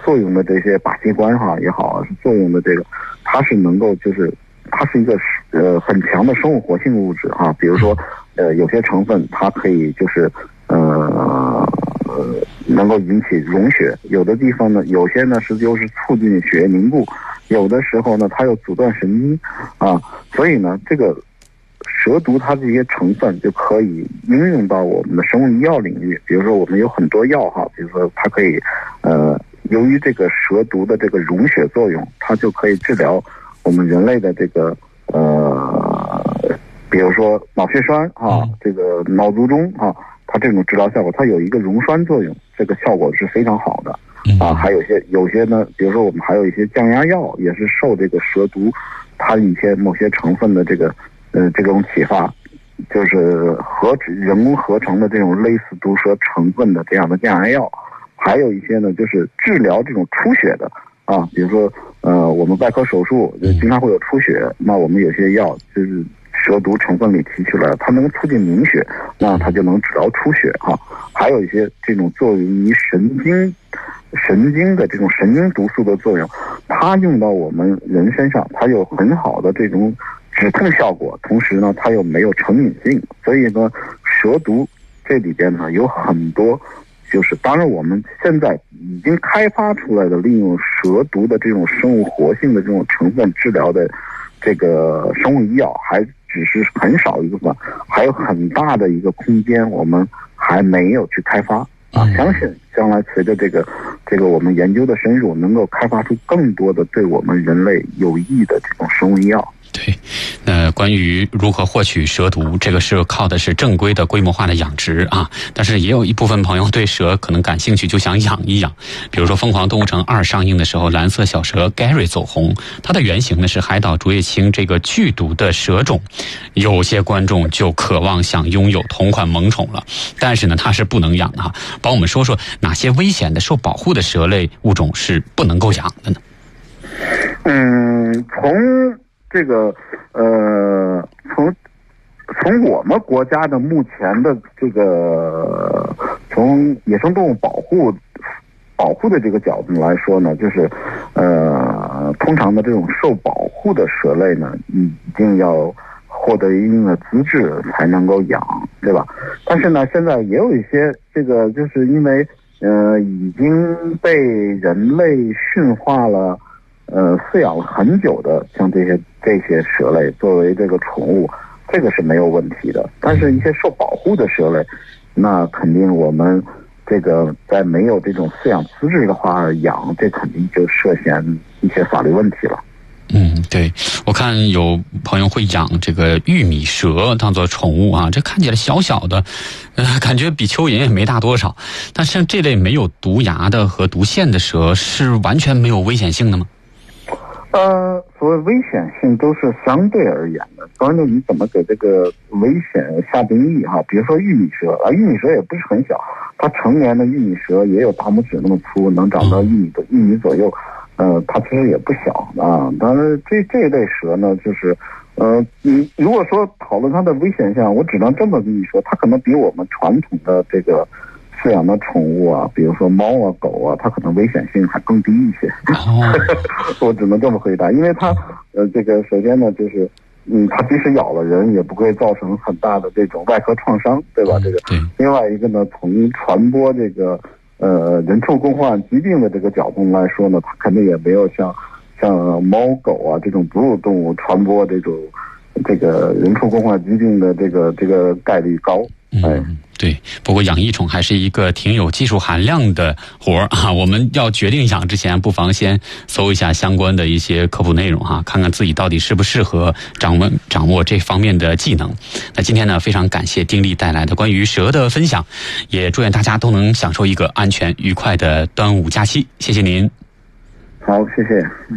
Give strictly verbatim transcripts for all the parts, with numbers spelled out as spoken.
作用的这些靶器官哈也好，是作用的这个，它是能够就是它是一个呃很强的生物活性物质哈。比如说呃有些成分它可以就是呃能够引起溶血，有的地方呢有些呢是又是促进血液凝固，有的时候呢它又阻断神经啊，所以呢这个蛇毒它这些成分就可以应用到我们的生物医药领域。比如说我们有很多药哈，比如说它可以呃由于这个蛇毒的这个溶血作用，它就可以治疗我们人类的这个呃比如说脑血栓啊，这个脑卒中啊，它这种治疗效果它有一个溶栓作用，这个效果是非常好的啊。还有些有些呢，比如说我们还有一些降压药也是受这个蛇毒它一些某些成分的这个呃，这种启发，就是合人工合成的这种类似毒蛇成分的这样的降压药，还有一些呢，就是治疗这种出血的啊，比如说呃，我们外科手术经常会有出血，那我们有些药就是蛇毒成分里提取了，它能促进凝血，那它就能治疗出血哈、啊。还有一些这种作用于神经。神经的这种神经毒素的作用，它用到我们人身上，它有很好的这种止痛效果，同时呢，它又没有成瘾性。所以呢，蛇毒这里边呢有很多，就是当然我们现在已经开发出来的利用蛇毒的这种生物活性的这种成分治疗的这个生物医药，还只是很少一部分，还有很大的一个空间，我们还没有去开发。啊，相信将来随着这个这个我们研究的深入，能够开发出更多的对我们人类有益的这种生物医药。 对，那关于如何获取蛇毒，这个是靠的是正规的规模化的养殖啊。但是也有一部分朋友对蛇可能感兴趣，就想养一养。比如说《疯狂动物城二》上映的时候，蓝色小蛇 Gary 走红，它的原型呢是海岛竹叶青这个剧毒的蛇种。有些观众就渴望想拥有同款萌宠了，但是呢它是不能养的哈。帮我们说说哪些危险的受保护的蛇类物种是不能够养的呢？ 嗯，从这个呃，从从我们国家的目前的这个从野生动物保护保护的这个角度来说呢，就是呃，通常的这种受保护的蛇类呢，一定要获得一定的资质才能够养，对吧？但是呢，现在也有一些这个就是因为呃已经被人类驯化了。呃，饲养了很久的，像这些这些蛇类作为这个宠物，这个是没有问题的。但是，一些受保护的蛇类，那肯定我们这个在没有这种饲养资质的话养，这肯定就涉嫌一些法律问题了。 嗯，对，我看有朋友会养这个玉米蛇当做宠物啊，这看起来小小的，呃，感觉比蚯蚓也没大多少。但像这类没有毒牙的和毒腺的蛇，是完全没有危险性的吗？ 呃，所谓危险性都是相对而言的，关键你怎么给这个危险下定义哈？比如说玉米蛇啊，玉米蛇也不是很小，它成年的玉米蛇也有大拇指那么粗，能长到一米多一米左右，呃，它其实也不小啊。当然，这这类蛇呢，就是呃，你如果说讨论它的危险性，我只能这么跟你说，它可能比我们传统的这个饲养的宠物啊，比如说猫啊、狗啊，它可能危险性还更低一些。我只能这么回答，因为它呃，这个首先呢，就是嗯，它即使咬了人，也不会造成很大的这种外科创伤，对吧？这个。另外一个呢，从传播这个呃人畜共患疾病的这个角度来说呢，它肯定也没有像像猫狗啊这种哺乳动物传播这种这个人畜共患疾病的这个这个概率高。哎。 嗯，对，不过养益宠还是一个挺有技术含量的活儿啊！我们要决定养之前，不妨先搜一下相关的一些科普内容哈、啊，看看自己到底适不适合掌握掌握这方面的技能。那今天呢，非常感谢丁力带来的关于蛇的分享，也祝愿大家都能享受一个安全愉快的端午假期。谢谢您。 好，谢谢。嗯。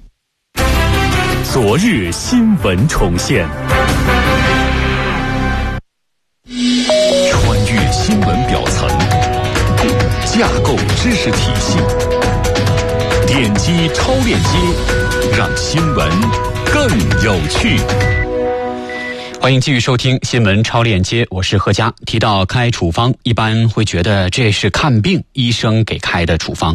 昨日新闻重现。穿越新闻表层，架构知识体系，点击超链接，让新闻更有趣。 欢迎继续收听新闻超链接，我是贺佳。提到开处方，一般会觉得这是看病医生给开的处方。